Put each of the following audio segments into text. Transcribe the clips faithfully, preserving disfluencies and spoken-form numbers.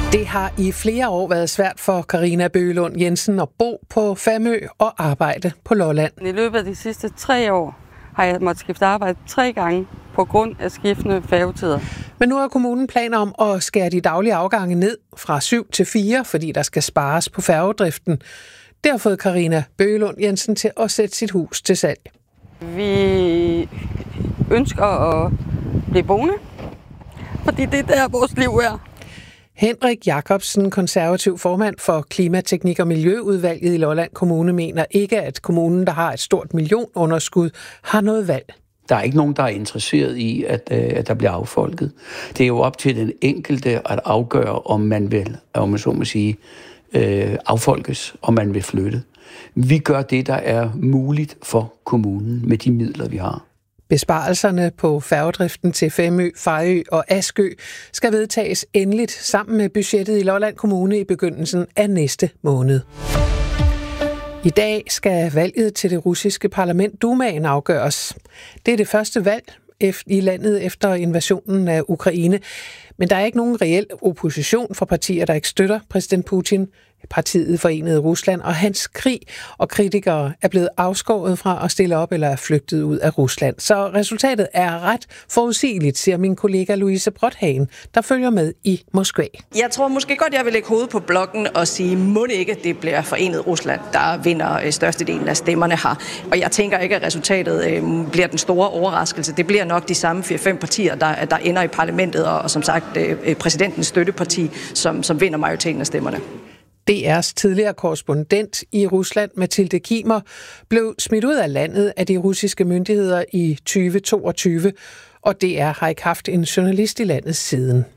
Det har i flere år været svært for Karina Bøgelund Jensen at bo på Famø og arbejde på Lolland. I løbet af de sidste tre år har jeg måttet skifte arbejde tre gange på grund af skiftende færgetider. Men nu har kommunen planer om at skære de daglige afgange ned fra syv til fire, fordi der skal spares på færgedriften. Det har fået Karina Bøgelund Jensen til at sætte sit hus til salg. Vi ønsker at blive boende, fordi det er der, vores liv er. Henrik Jacobsen, konservativ formand for Klimateknik- og Miljøudvalget i Lolland Kommune, mener ikke, at kommunen, der har et stort millionunderskud, har noget valg. Der er ikke nogen, der er interesseret i, at, at der bliver affolket. Det er jo op til den enkelte at afgøre, om man vil, om man så må sige, øh, affolkes, om man vil flytte. Vi gør det, der er muligt for kommunen med de midler, vi har. Besparelserne på færgedriften til Femø, Fejø og Askø skal vedtages endeligt sammen med budgettet i Lolland Kommune i begyndelsen af næste måned. I dag skal valget til det russiske parlament Dumaen afgøres. Det er det første valg i landet efter invasionen af Ukraine, men der er ikke nogen reel opposition for partier, der ikke støtter præsident Putin. Partiet Forenede Rusland og hans krig og kritikere er blevet afskåret fra at stille op eller er flygtet ud af Rusland. Så resultatet er ret forudsigeligt, siger min kollega Louise Brothagen, der følger med i Moskva. Jeg tror måske godt, jeg vil lægge hovedet på blokken og sige, må det ikke, det bliver Forenet Rusland, der vinder størstedelen af stemmerne her. Og jeg tænker ikke, at resultatet øh, bliver den store overraskelse. Det bliver nok de samme fire fem partier, der, der ender i parlamentet, og, og som sagt øh, præsidentens støtteparti, som, som vinder majoriteten af stemmerne. D R's tidligere korrespondent i Rusland, Mathilde Kimer, blev smidt ud af landet af de russiske myndigheder i tyve toogtyve, og D R har ikke haft en journalist i landet siden.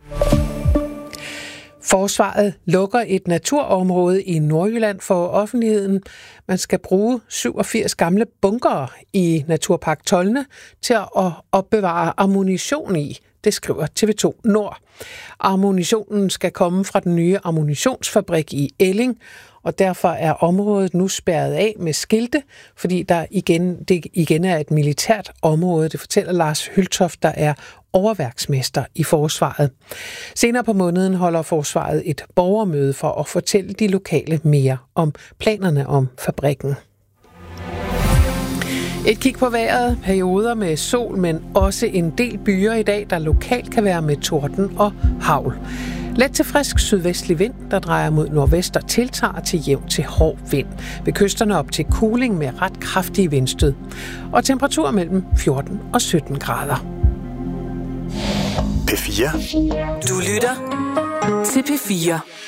Forsvaret lukker et naturområde i Nordjylland for offentligheden. Man skal bruge syvogfirs gamle bunkere i Naturpark Tolne til at opbevare ammunition i. Det skriver T V to Nord. Ammunitionen skal komme fra den nye ammunitionsfabrik i Elling, og derfor er området nu spærret af med skilte, fordi der igen, det igen er et militært område. Det fortæller Lars Hyltoft, der er overværksmester i Forsvaret. Senere på måneden holder Forsvaret et borgermøde for at fortælle de lokale mere om planerne om fabrikken. Et kig på vejret, perioder med sol, men også en del byer i dag, der lokalt kan være med torden og hagl. Let til frisk sydvestlig vind, der drejer mod nordvest og tiltager til jævn til hård vind. Ved kysterne op til kuling med ret kraftige vindstød. Og temperatur mellem fjorten og sytten grader. P fire. Du lytter til P fire.